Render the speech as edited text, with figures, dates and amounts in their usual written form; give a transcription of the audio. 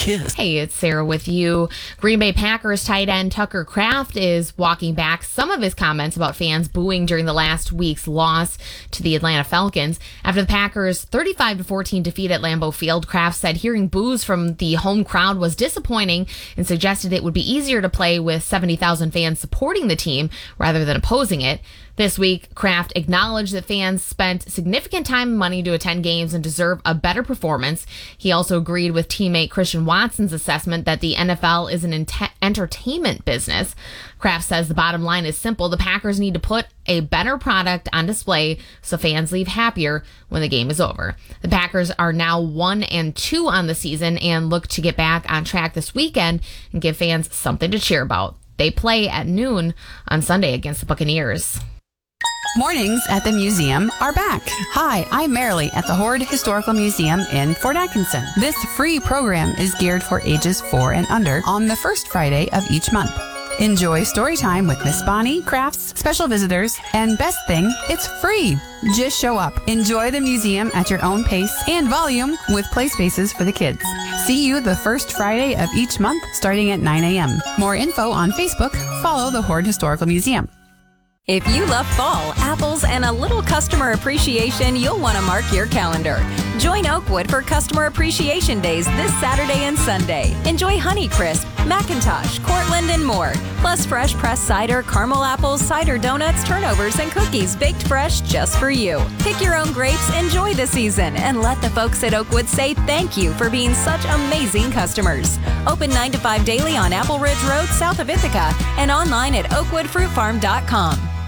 kiss. Hey, it's Sarah with you. Green Bay Packers tight end Tucker Kraft is walking back some of his comments about fans booing during the last week's loss to the Atlanta Falcons. After the Packers' 35-14 defeat at Lambeau Field, Kraft said hearing boos from the home crowd was disappointing and suggested it would be easier to play with 70,000 fans supporting the team rather than opposing it. This week, Kraft acknowledged that fans spent significant time and money to attend games and deserve a better performance. He also agreed with teammate Christian Watson's assessment that the NFL is an entertainment business. Kraft says the bottom line is simple. The Packers need to put a better product on display so fans leave happier when the game is over. The Packers are now 1-2 on the season and look to get back on track this weekend and give fans something to cheer about. They play at noon on Sunday against the Buccaneers. Mornings at the museum are back. Hi, I'm Marilee at the Horde Historical Museum in Fort Atkinson. This free program is geared for ages 4 and under on the first Friday of each month. Enjoy story time with Miss Bonnie, crafts, special visitors, and best thing, it's free. Just show up. Enjoy the museum at your own pace and volume with play spaces for the kids. See you the first Friday of each month starting at 9 a.m. More info on Facebook. Follow the Horde Historical Museum. If you love fall, apples, and a little customer appreciation, you'll want to mark your calendar. Join Oakwood for Customer Appreciation Days this Saturday and Sunday. Enjoy Honeycrisp, McIntosh, Cortland, and more. Plus fresh pressed cider, caramel apples, cider donuts, turnovers, and cookies baked fresh just for you. Pick your own grapes, enjoy the season, and let the folks at Oakwood say thank you for being such amazing customers. Open 9 to 5 daily on Apple Ridge Road, south of Ithaca, and online at oakwoodfruitfarm.com.